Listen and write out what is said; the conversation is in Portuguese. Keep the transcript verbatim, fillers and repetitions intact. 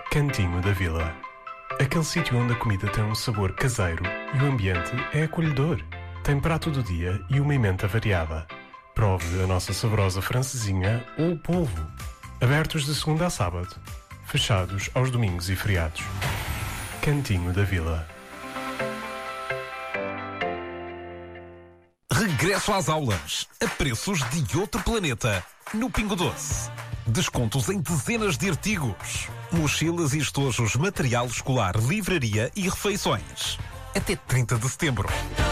Cantinho da Vila. Aquele sítio onde a comida tem um sabor caseiro e o ambiente é acolhedor. Tem prato do dia e uma emenda variada. Prove a nossa saborosa francesinha ou o polvo. Abertos de segunda a sábado. Fechados aos domingos e feriados. Cantinho da Vila. Regresso às aulas, a preços de outro planeta, no Pingo Doce. Descontos em dezenas de artigos. Mochilas e estojos, material escolar, livraria e refeições. Até trinta de setembro.